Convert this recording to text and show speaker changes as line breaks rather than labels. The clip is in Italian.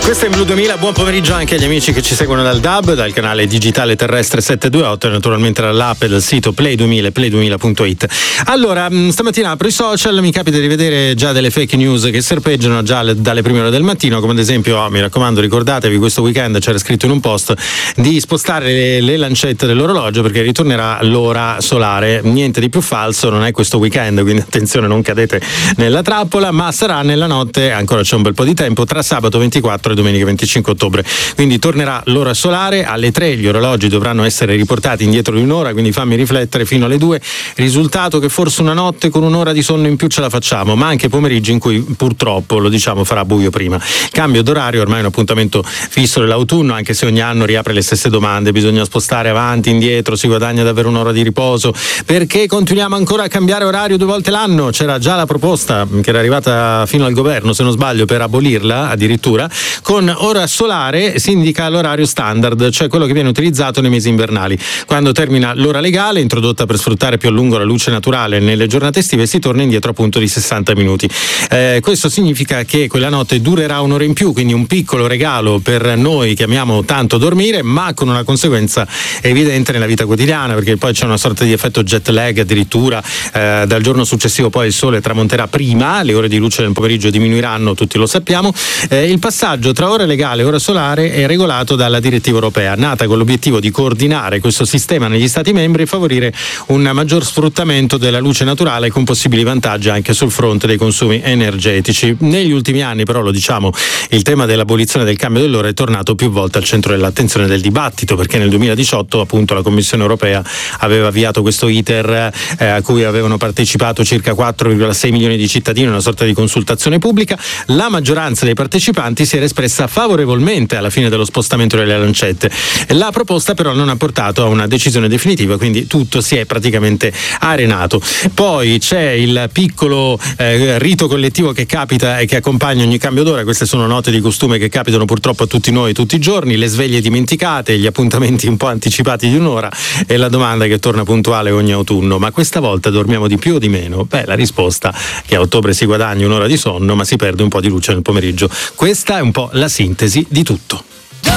Questo è in Blu 2000, buon pomeriggio anche agli amici che ci seguono dal DAB, dal canale digitale terrestre 728 e naturalmente dall'app e dal sito Play 2000, play2000.it. Allora, stamattina apro i social, mi capita di vedere già delle fake news che serpeggiano già dalle prime ore del mattino, come ad esempio, mi raccomando, ricordatevi, questo weekend c'era scritto in un post di spostare le lancette dell'orologio perché ritornerà l'ora solare. Niente di più falso, non è questo weekend, quindi attenzione, non cadete nella trappola, ma sarà nella notte, ancora c'è un bel po' di tempo, tra sabato 24 e domenica 25 ottobre. Quindi tornerà l'ora solare alle 3, gli orologi dovranno essere riportati indietro di un'ora, quindi fammi riflettere fino alle 2. Risultato che forse una notte con un'ora di sonno in più ce la facciamo, ma anche pomeriggi in cui purtroppo, lo diciamo, farà buio prima. Cambio d'orario, ormai è un appuntamento fisso dell'autunno, anche se ogni anno riapre le stesse domande, bisogna spostare avanti, indietro, si guadagna davvero un'ora di riposo, perché continuiamo ancora a cambiare orario 2 volte l'anno? C'era già la proposta che era arrivata fino al governo, se non sbaglio, per abolirla addirittura. Con ora solare si indica l'orario standard, cioè quello che viene utilizzato nei mesi invernali. Quando termina l'ora legale, introdotta per sfruttare più a lungo la luce naturale nelle giornate estive, si torna indietro appunto di 60 minuti. Questo significa che quella notte durerà un'ora in più, quindi un piccolo regalo per noi che amiamo tanto dormire, ma con una conseguenza evidente nella vita quotidiana, perché poi c'è una sorta di effetto jet lag addirittura. Dal giorno successivo poi il sole tramonterà prima, le ore di luce nel pomeriggio diminuiranno, tutti lo sappiamo. Il passaggio tra ora legale e ora solare è regolato dalla direttiva europea, nata con l'obiettivo di coordinare questo sistema negli Stati membri e favorire un maggior sfruttamento della luce naturale con possibili vantaggi anche sul fronte dei consumi energetici. Negli ultimi anni però, lo diciamo, il tema dell'abolizione del cambio dell'ora è tornato più volte al centro dell'attenzione del dibattito, perché nel 2018 appunto la Commissione europea aveva avviato questo iter a cui avevano partecipato circa 4,6 milioni di cittadini, una sorta di consultazione pubblica. La maggioranza dei partecipanti si era espressa favorevolmente alla fine dello spostamento delle lancette. La proposta però non ha portato a una decisione definitiva, quindi tutto si è praticamente arenato. Poi c'è il piccolo rito collettivo che capita e che accompagna ogni cambio d'ora. Queste sono note di costume che capitano purtroppo a tutti noi tutti i giorni, le sveglie dimenticate, gli appuntamenti un po' anticipati di un'ora e la domanda che torna puntuale ogni autunno: ma questa volta dormiamo di più o di meno? Beh, la risposta è che a ottobre si guadagna un'ora di sonno, ma si perde un po' di luce nel pomeriggio. Questa è un po' la sintesi di tutto.